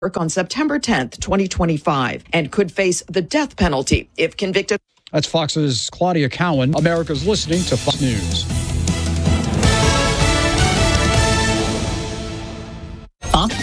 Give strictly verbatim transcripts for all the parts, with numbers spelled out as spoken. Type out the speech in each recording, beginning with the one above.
on September tenth, twenty twenty-five, and could face the death penalty if convicted. That's Fox's Claudia Cowan. America's listening to Fox News. Fox.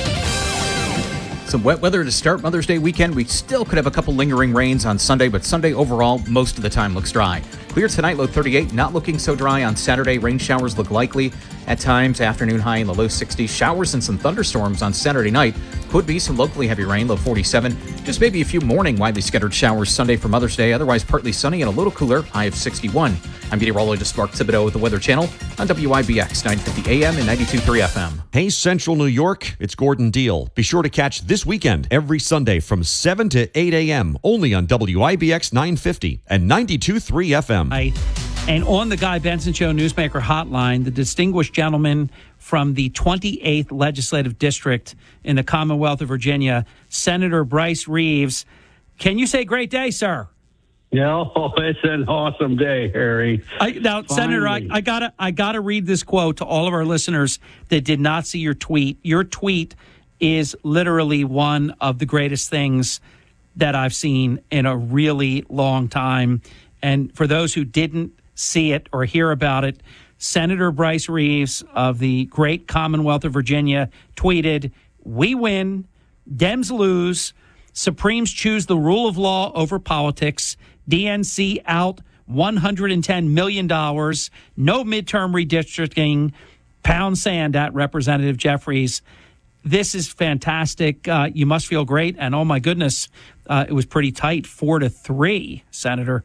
Some wet weather to start Mother's Day weekend. We still could have a couple lingering rains on Sunday, but Sunday overall, most of the time looks dry. Clear tonight, low thirty-eight. Not looking so dry on Saturday. Rain showers look likely at times. Afternoon high in the low sixties. Showers and some thunderstorms on Saturday night. Could be some locally heavy rain, low forty-seven. Just maybe a few morning widely scattered showers Sunday for Mother's Day. Otherwise partly sunny and a little cooler, high of sixty-one. I'm meteorologist Mark Thibodeau with the Weather Channel on W I B X nine fifty A M and ninety-two point three F M. Hey, Central New York, it's Gordon Deal. Be sure to catch This Weekend every Sunday from seven to eight A M only on W I B X nine fifty and ninety-two point three F M. I, and on the Guy Benson Show Newsmaker Hotline, the distinguished gentleman from the twenty-eighth Legislative District in the Commonwealth of Virginia, Senator Bryce Reeves. Can you say great day, sir? Yeah, oh, it's an awesome day, Harry. I, now, Finally. Senator, I, I gotta, I gotta read this quote to all of our listeners that did not see your tweet. Your tweet is literally one of the greatest things that I've seen in a really long time. And for those who didn't see it or hear about it, Senator Bryce Reeves of the great Commonwealth of Virginia tweeted, "We win, Dems lose, Supremes choose the rule of law over politics, D N C out one hundred ten million dollars, no midterm redistricting, pound sand at Representative Jeffries." This is fantastic. Uh, you must feel great. And oh, my goodness, uh, it was pretty tight, four to three, Senator.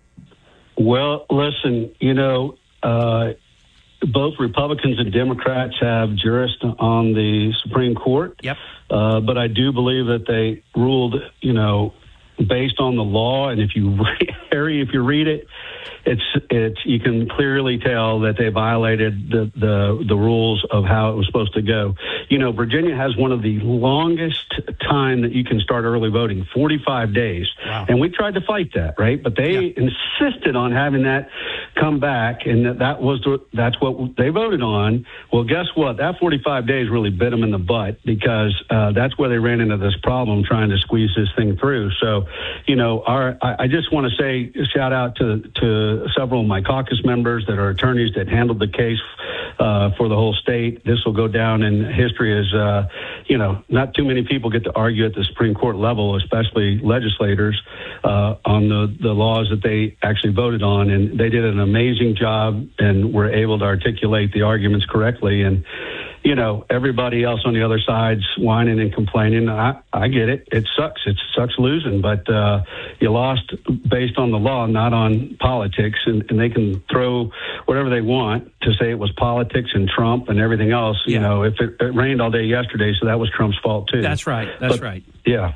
Well, listen, you know, uh, both Republicans and Democrats have jurists on the Supreme Court. Yep. Uh, but I do believe that they ruled, you know, based on the law. And if you, Harry, if you read it, it's it's you can clearly tell that they violated the, the the rules of how it was supposed to go. You know, Virginia has one of the longest time that you can start early voting, forty-five days. Wow. And we tried to fight that, right? But they yeah. insisted on having that come back, and that, that was the, that's what they voted on. Well, guess what? That forty-five days really bit them in the butt, because uh, that's where they ran into this problem trying to squeeze this thing through. So, you know, our I, I just want to say shout out to to several of my caucus members that are attorneys that handled the case uh, for the whole state. This will go down in history as, uh, you know, not too many people get to argue at the Supreme Court level, especially legislators, uh, on the, the laws that they actually voted on. And they did an amazing job and were able to articulate the arguments correctly. And, you know, everybody else on the other side's whining and complaining. I, I get it. It sucks. It sucks losing, but uh, you lost based on the law, not on politics. And, and they can throw whatever they want to say it was politics and Trump and everything else. Yeah. You know, if it, it rained all day yesterday, so that was Trump's fault too. That's right. That's but, right. Yeah.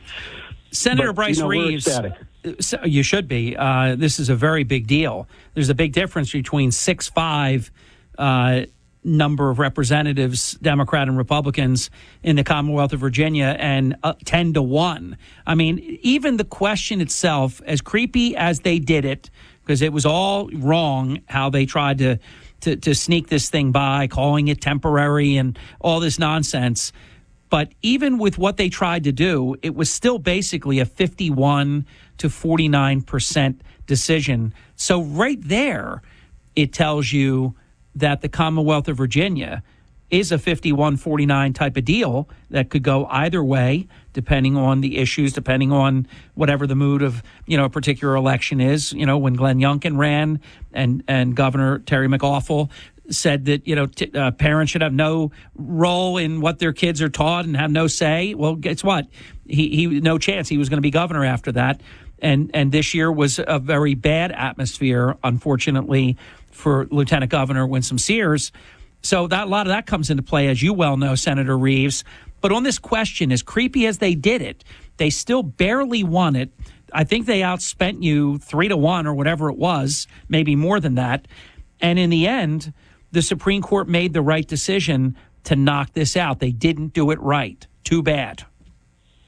Senator but, Bryce you know, Reeves. So you should be. Uh, this is a very big deal. There's a big difference between six five uh, number of representatives, Democrat and Republicans, in the Commonwealth of Virginia, and uh, ten to one. I mean, even the question itself, as creepy as they did it, because it was all wrong how they tried to, to, to sneak this thing by, calling it temporary and all this nonsense. But even with what they tried to do, it was still basically a fifty-one to forty-nine percent decision. So right there, it tells you that the Commonwealth of Virginia is a fifty-one forty-nine type of deal that could go either way, depending on the issues, depending on whatever the mood of, you know, a particular election is. You know, when Glenn Youngkin ran and, and Governor Terry McAuliffe said that, you know, t- uh, parents should have no role in what their kids are taught and have no say. Well, guess what? He, he no chance he was going to be governor after that. And, and this year was a very bad atmosphere, unfortunately, for Lieutenant Governor Winsome Sears. So that a lot of that comes into play, as you well know, Senator Reeves. But on this question, as creepy as they did it, they still barely won it. I think they outspent you three to one or whatever it was, maybe more than that. And in the end, the Supreme Court made the right decision to knock this out. They didn't do it right. Too bad.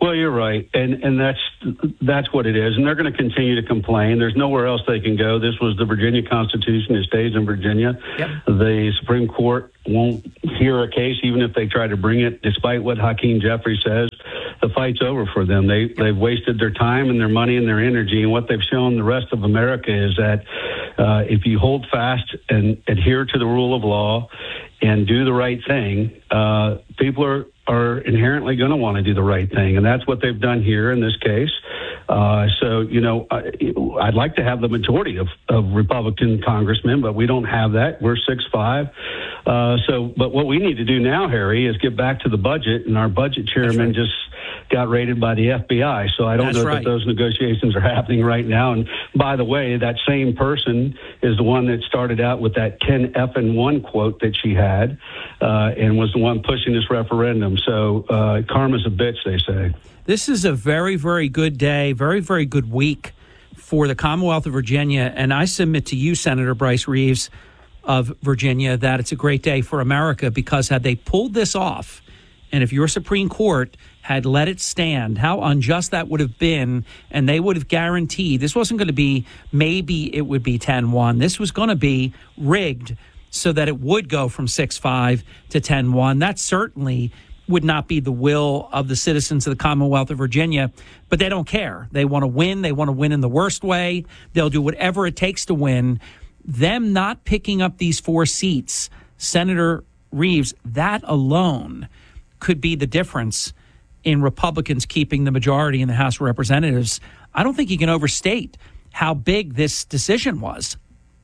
Well, you're right, and and that's that's what it is, and they're going to continue to complain. There's nowhere else they can go. This was the Virginia Constitution. It stays in Virginia. Yep. The Supreme Court won't hear a case, even if they try to bring it, despite what Hakeem Jeffrey says. The fight's over for them. They yep. they've wasted their time and their money and their energy, and what they've shown the rest of America is that uh, if you hold fast and adhere to the rule of law and do the right thing, uh, people are. are inherently going to want to do the right thing. And that's what they've done here in this case. Uh, so, you know, I, I'd like to have the majority of, of Republican congressmen, but we don't have that. We're six five. Uh, so, but what we need to do now, Harry, is get back to the budget. And our budget chairman right. just got raided by the F B I. So I don't That's know right. that those negotiations are happening right now. And by the way, that same person is the one that started out with that ten F and one quote that she had uh, and was the one pushing this referendum. So uh, karma's a bitch, they say. This is a very, very good day, very, very good week for the Commonwealth of Virginia. And I submit to you, Senator Bryce Reeves of Virginia, that it's a great day for America, because had they pulled this off, and if your Supreme Court had let it stand, how unjust that would have been, and they would have guaranteed this wasn't going to be maybe it would be ten one. This was going to be rigged so that it would go from six five to ten one. That certainly would not be the will of the citizens of the Commonwealth of Virginia, but they don't care. They want to win. They want to win in the worst way. They'll do whatever it takes to win. Them not picking up these four seats, Senator Reeves, that alone could be the difference in Republicans keeping the majority in the House of Representatives. I don't think you can overstate how big this decision was.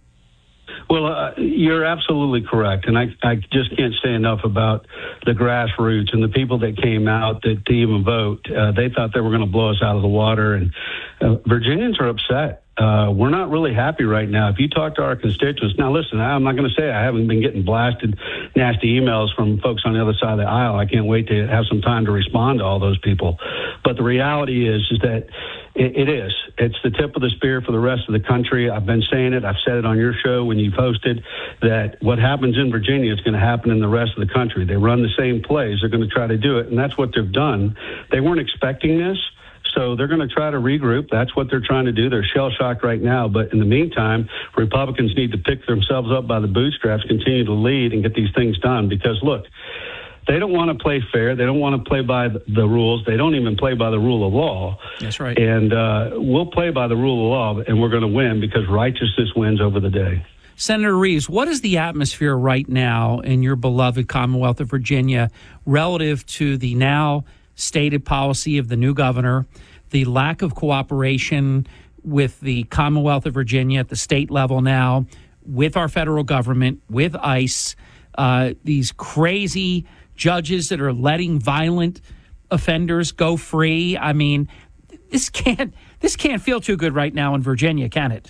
Well, uh, you're absolutely correct. And I, I just can't say enough about the grassroots and the people that came out that to even vote. Uh, they thought they were going to blow us out of the water. And uh, Virginians are upset. Uh, we're not really happy right now. If you talk to our constituents, now listen, I'm not going to say I haven't been getting blasted nasty emails from folks on the other side of the aisle. I can't wait to have some time to respond to all those people. But the reality is, is that it, it is. It's the tip of the spear for the rest of the country. I've been saying it. I've said it on your show when you've hosted, that what happens in Virginia is going to happen in the rest of the country. They run the same plays. They're going to try to do it, and that's what they've done. They weren't expecting this. So they're going to try to regroup. That's what they're trying to do. They're shell-shocked right now. But in the meantime, Republicans need to pick themselves up by the bootstraps, continue to lead, and get these things done. Because, look, they don't want to play fair. They don't want to play by the rules. They don't even play by the rule of law. That's right. And uh, we'll play by the rule of law, and we're going to win because righteousness wins over the day. Senator Reeves, what is the atmosphere right now in your beloved Commonwealth of Virginia relative to the now stated policy of the new governor, the lack of cooperation with the Commonwealth of Virginia at the state level now, with our federal government, with ICE, uh, these crazy judges that are letting violent offenders go free? I mean, this can't this can't feel too good right now in Virginia, can it?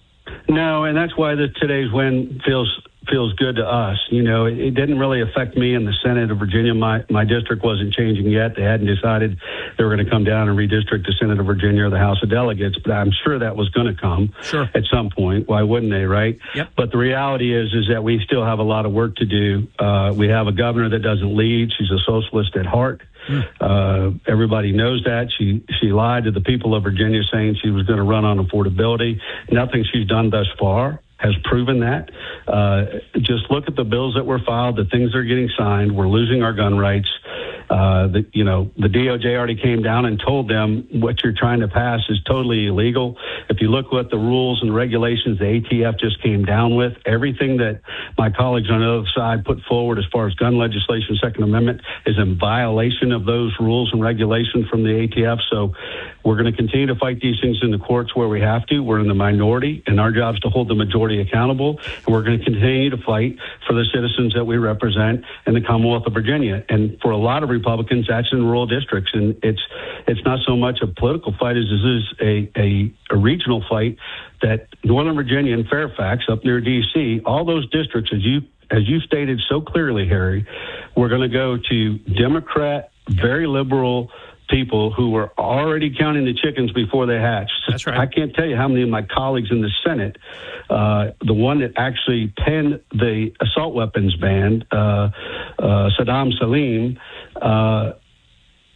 No, and that's why the, today's win feels feels good to us. You know, it, it didn't really affect me in the Senate of Virginia. My my district wasn't changing yet. They hadn't decided they were going to come down and redistrict the Senate of Virginia or the House of Delegates, but I'm sure that was going to come sure. at some point. Why wouldn't they, right? Yep. But the reality is is that we still have a lot of work to do. Uh, we have a governor that doesn't lead. She's a socialist at heart. Mm. Uh, everybody knows that. She she lied to the people of Virginia saying she was going to run on affordability. Nothing she's done thus far has proven that. Uh, just look at the bills that were filed, the things that are getting signed. We're losing our gun rights. Uh, the, you know, the D O J already came down and told them what you're trying to pass is totally illegal. If you look what the rules and regulations the A T F just came down with, everything that my colleagues on the other side put forward as far as gun legislation, Second Amendment, is in violation of those rules and regulations from the A T F. So we're going to continue to fight these things in the courts where we have to. We're in the minority, and our job is to hold the majority accountable. And we're going to continue to fight for the citizens that we represent in the Commonwealth of Virginia. And for a lot of Republicans, that's in rural districts, and it's it's not so much a political fight as it is a, a, a regional fight that Northern Virginia and Fairfax up near D C, all those districts, as you as you stated so clearly, Harry, we're going to go to Democrat, very liberal people who were already counting the chickens before they hatched. That's right. I can't tell you how many of my colleagues in the Senate, uh, the one that actually penned the assault weapons ban, uh, uh, Saddam Salim, uh,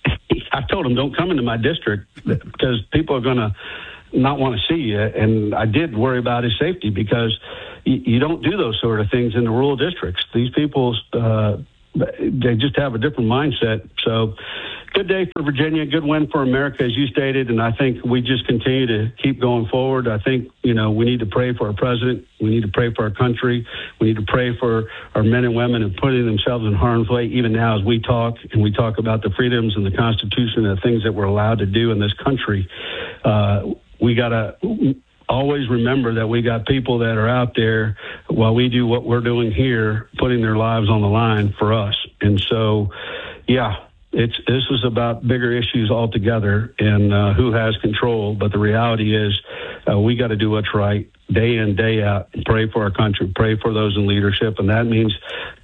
I told them, don't come into my district because people are going to not want to see you. And I did worry about his safety because you, you don't do those sort of things in the rural districts. These people, uh, they just have a different mindset. So good day for Virginia, good win for America, as you stated. And I think we just continue to keep going forward. I think, you know, we need to pray for our president. We need to pray for our country. We need to pray for our men and women and putting themselves in harm's way, even now as we talk and we talk about the freedoms and the Constitution and the things that we're allowed to do in this country. Uh, we got to always remember that we got people that are out there while we do what we're doing here, putting their lives on the line for us. And so, yeah, it's this is about bigger issues altogether and uh, who has control. But the reality is uh, we got to do what's right day in, day out, and pray for our country, pray for those in leadership. And that means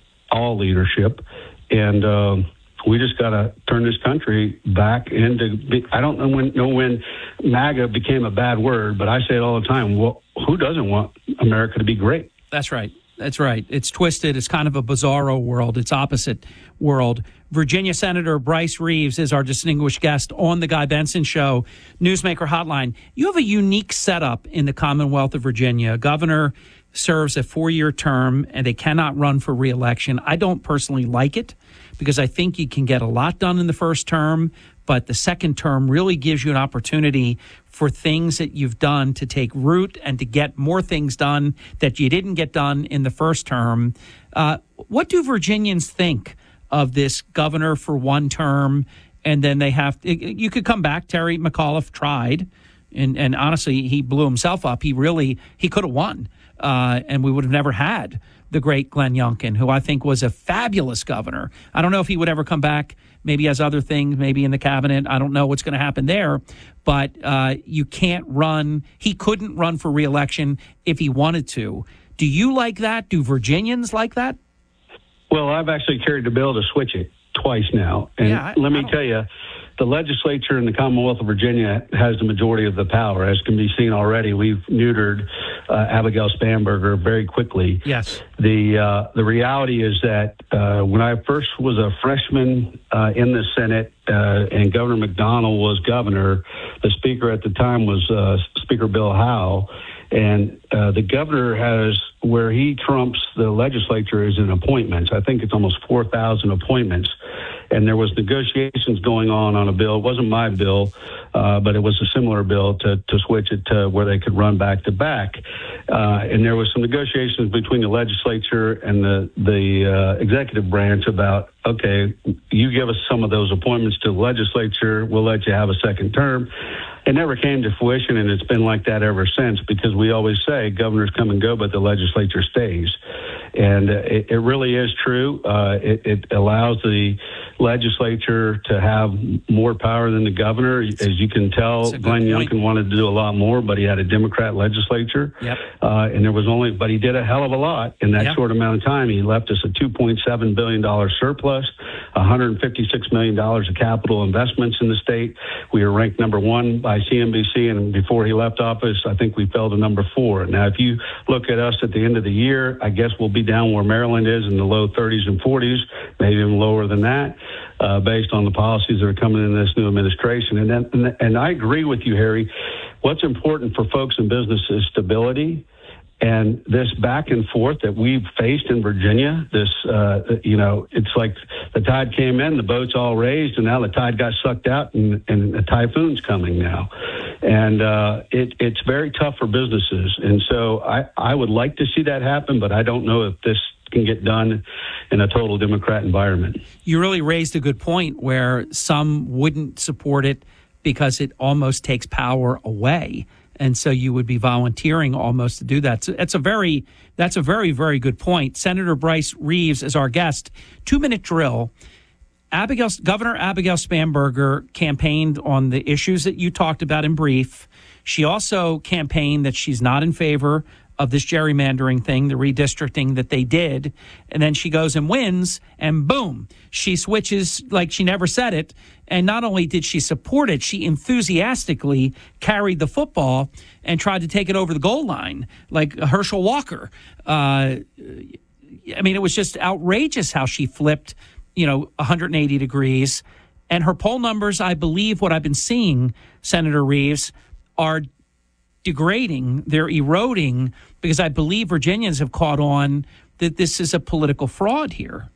all leadership. And, uh, we just got to turn this country back into, I don't know when, know when MAGA became a bad word, but I say it all the time. Well, who doesn't want America to be great? That's right. That's right. It's twisted. It's kind of a bizarro world. It's opposite world. Virginia Senator Bryce Reeves is our distinguished guest on the Guy Benson Show, Newsmaker Hotline. You have a unique setup in the Commonwealth of Virginia. Governor serves a four-year term, and they cannot run for re-election. I don't personally like it because I think you can get a lot done in the first term, but the second term really gives you an opportunity for things that you've done to take root and to get more things done that you didn't get done in the first term. Uh, what do Virginians think of this governor for one term, and then they have – you could come back. Terry McAuliffe tried, and, and honestly, he blew himself up. He really – he could have won, uh, and we would have never had – the great Glenn Youngkin, who I think was a fabulous governor. I don't know if he would ever come back. Maybe he has other things, maybe in the cabinet. I don't know what's going to happen there. But uh, you can't run. He couldn't run for re-election if he wanted to. Do you like that? Do Virginians like that? Well, I've actually carried the bill to switch it twice now. And yeah, I, let me I tell you, the legislature in the Commonwealth of Virginia has the majority of the power. As can be seen already, we've neutered uh, Abigail Spanberger very quickly. Yes. The uh, the reality is that uh, when I first was a freshman uh, in the Senate uh, and Governor McDonnell was governor, the speaker at the time was uh, Speaker Bill Howe. And uh, the governor has, where he trumps the legislature is in appointments. I think it's almost four thousand appointments. And there was negotiations going on on a bill. It wasn't my bill, uh, but it was a similar bill to, to switch it to where they could run back to back. Uh, and there was some negotiations between the legislature and the, the uh, executive branch about, okay, you give us some of those appointments to the legislature, we'll let you have a second term. It never came to fruition, and it's been like that ever since because we always say governors come and go, but the legislature stays. And it, it really is true. Uh, it, it allows the legislature to have more power than the governor. As you can tell, Glenn Youngkin wanted to do a lot more, but he had a Democrat legislature. Yep. Uh, and there was only, but he did a hell of a lot in that yep. short amount of time. He left us a two point seven billion dollars surplus, one hundred fifty-six million dollars of capital investments in the state. We were ranked number one by C N B C, and before he left office, I think we fell to number four. Now, if you look at us at the end of the year, I guess we'll be down where Maryland is in the low thirties and forties, maybe even lower than that, uh, based on the policies that are coming in this new administration. And, then, and, and I agree with you, Harry. What's important for folks in business is stability. And this back and forth that we've faced in Virginia, this, uh, you know, it's like the tide came in, the boat's all raised, and now the tide got sucked out, and, and a typhoon's coming now. And uh, it, it's very tough for businesses. And so I, I would like to see that happen, but I don't know if this can get done in a total Democrat environment. You really raised a good point where some wouldn't support it because it almost takes power away. And so you would be volunteering almost to do that. So that's a very, that's a very, very good point. Senator Bryce Reeves is our guest. Two-minute drill. Abigail, Governor Abigail Spanberger campaigned on the issues that you talked about in brief. She also campaigned that she's not in favor of this gerrymandering thing, the redistricting that they did. And then she goes and wins, and boom, she switches like she never said it. And not only did she support it, she enthusiastically carried the football and tried to take it over the goal line like Herschel Walker. Uh, I mean, it was just outrageous how she flipped, you know, one hundred eighty degrees. And her poll numbers, I believe what I've been seeing, Senator Reeves, are degrading. They're eroding because I believe Virginians have caught on that this is a political fraud here.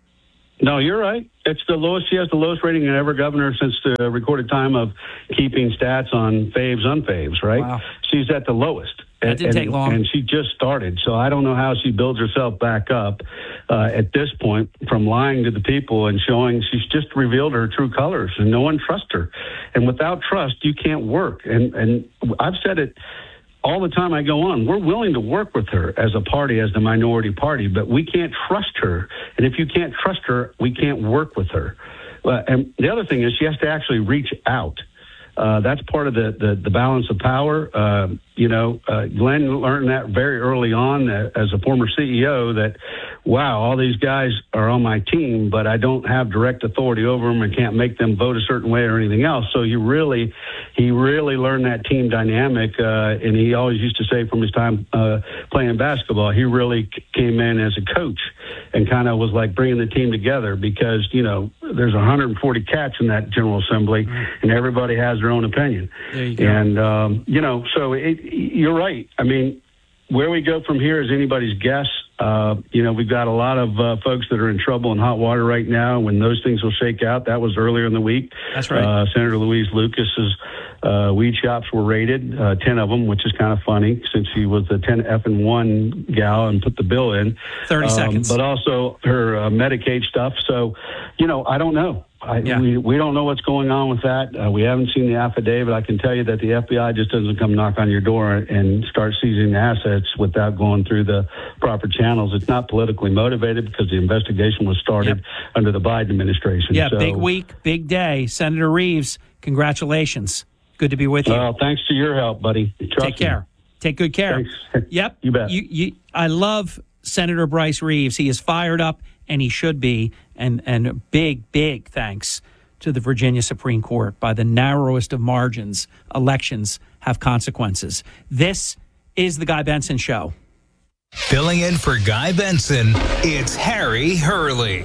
No, you're right. It's the lowest. She has the lowest rating of ever governor since the recorded time of keeping stats on faves, unfaves, right? Wow. She's at the lowest. That and, didn't take long. And she just started. So I don't know how she builds herself back up uh, at this point from lying to the people and showing she's just revealed her true colors and no one trusts her. And without trust, you can't work. And, and I've said it all the time I go on. We're willing to work with her as a party, as the minority party, but we can't trust her. And if you can't trust her, we can't work with her. Uh, and the other thing is she has to actually reach out. Uh, that's part of the, the, the balance of power. Uh, you know, uh, Glenn learned that very early on uh, as a former C E O that, wow, all these guys are on my team, but I don't have direct authority over them and can't make them vote a certain way or anything else. So he really, he really learned that team dynamic. Uh, and he always used to say from his time uh, playing basketball, he really c- came in as a coach and kind of was like bringing the team together because, you know, there's one hundred forty cats in that General Assembly mm-hmm. and everybody has their own opinion. There you go. And, um, you know, so it, you're right. I mean, where we go from here is anybody's guess. Uh, you know, we've got a lot of uh, folks that are in trouble in hot water right now. When those things will shake out, that was earlier in the week. That's right. Uh, Senator Louise Lucas's uh, weed shops were raided, uh, ten of them, which is kind of funny since she was the ten F and one gal and put the bill in. Thirty um, seconds. But also her uh, Medicaid stuff. So, you know, I don't know. I, yeah. we, we don't know what's going on with that. Uh, we haven't seen the affidavit. I can tell you that the F B I just doesn't come knock on your door and start seizing the assets without going through the proper channels. It's not politically motivated because the investigation was started yep. under the Biden administration. Yeah, so, big week, big day. Senator Reeves, congratulations. Good to be with you. Well, thanks to your help, buddy. Trust Take care. Me. Take good care. Thanks. Yep. You bet. You, you, I love Senator Bryce Reeves. He is fired up, and he should be. And and big, big thanks to the Virginia Supreme Court. By the narrowest of margins, elections have consequences. This is the Guy Benson Show. Filling in for Guy Benson, it's Harry Hurley.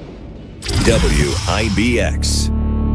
W I B X.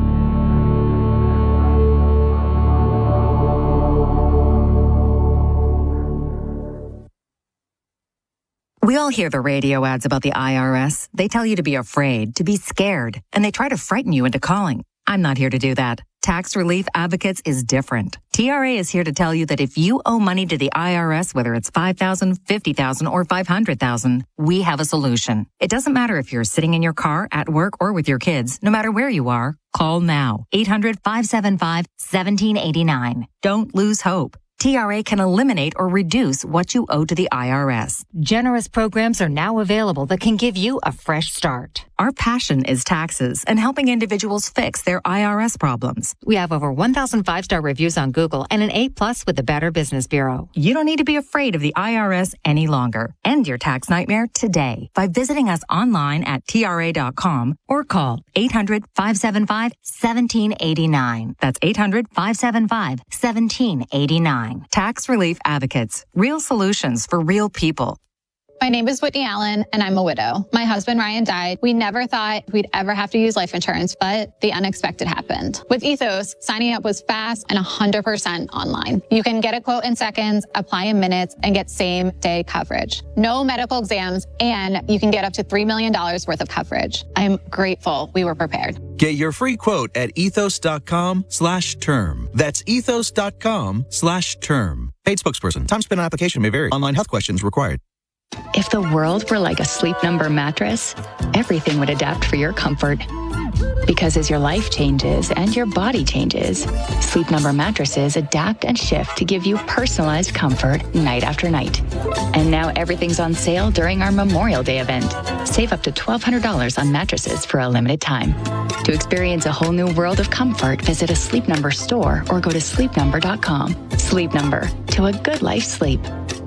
We all hear the radio ads about the I R S. They tell you to be afraid, to be scared, and they try to frighten you into calling. I'm not here to do that. Tax Relief Advocates is different. T R A is here to tell you that if you owe money to the I R S, whether it's five thousand dollars, fifty thousand dollars, or five hundred thousand dollars, we have a solution. It doesn't matter if you're sitting in your car, at work, or with your kids. No matter where you are, call now. eight hundred, five seven five, one seven eight nine. Don't lose hope. T R A can eliminate or reduce what you owe to the I R S. Generous programs are now available that can give you a fresh start. Our passion is taxes and helping individuals fix their I R S problems. We have over one thousand five-star reviews on Google and an A plus with the Better Business Bureau. You don't need to be afraid of the I R S any longer. End your tax nightmare today by visiting us online at T R A dot com or call eight hundred, five seven five, one seven eight nine. That's eight hundred, five seven five, one seven eight nine. Tax Relief Advocates. Real solutions for real people. My name is Whitney Allen, and I'm a widow. My husband, Ryan, died. We never thought we'd ever have to use life insurance, but the unexpected happened. With Ethos, signing up was fast and one hundred percent online. You can get a quote in seconds, apply in minutes, and get same-day coverage. No medical exams, and you can get up to three million dollars worth of coverage. I'm grateful we were prepared. Get your free quote at ethos.com slash term. That's ethos.com slash term. Paid spokesperson. Time spent on application may vary. Online health questions required. If the world were like a Sleep Number mattress, everything would adapt for your comfort. Because as your life changes and your body changes, Sleep Number mattresses adapt and shift to give you personalized comfort night after night. And now everything's on sale during our Memorial Day event. Save up to twelve hundred dollars on mattresses for a limited time. To experience a whole new world of comfort, visit a Sleep Number store or go to sleep number dot com. Sleep Number, to a good life sleep.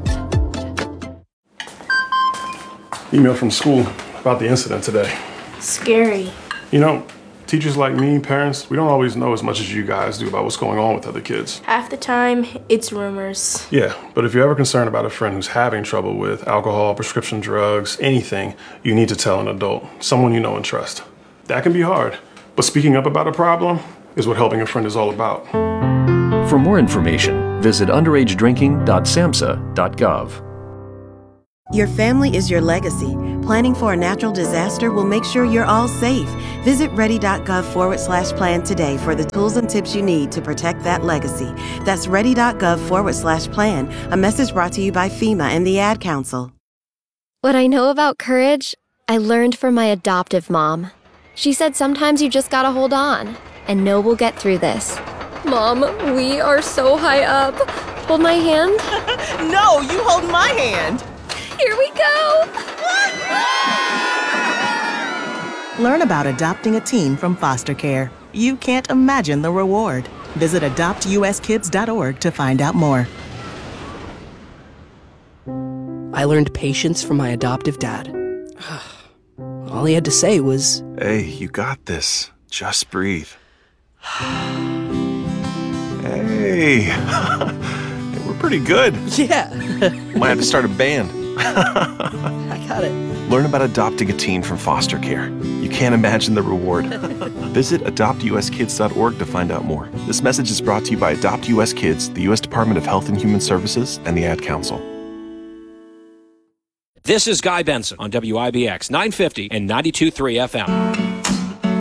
Email from school about the incident today. Scary. You know, teachers like me, parents, we don't always know as much as you guys do about what's going on with other kids. Half the time, it's rumors. Yeah, but if you're ever concerned about a friend who's having trouble with alcohol, prescription drugs, anything, you need to tell an adult, someone you know and trust. That can be hard, but But speaking up about a problem is what helping a friend is all about. For more information, visit underage drinking dot samhsa dot gov. Your family is your legacy. Planning for a natural disaster will make sure you're all safe. Visit ready.gov forward slash plan today for the tools and tips you need to protect that legacy. That's ready.gov forward slash plan. A message brought to you by FEMA and the Ad Council. What I know about courage, I learned from my adoptive mom. She said sometimes you just gotta hold on and know we'll get through this. Mom, we are so high up. Hold my hand. No, you hold my hand. Here we go! Learn about adopting a teen from foster care. You can't imagine the reward. Visit adopt u s kids dot org to find out more. I learned patience from my adoptive dad. All he had to say was, "Hey, you got this. Just breathe." Hey, we're pretty good. Yeah. Might have to start a band. I got it. Learn about adopting a teen from foster care. You can't imagine the reward. Visit adopt u s kids dot org to find out more. This message is brought to you by Adopt U S Kids, the U S Department of Health and Human Services, and the Ad Council. This is Guy Benson on W I B X nine fifty and ninety-two point three F M.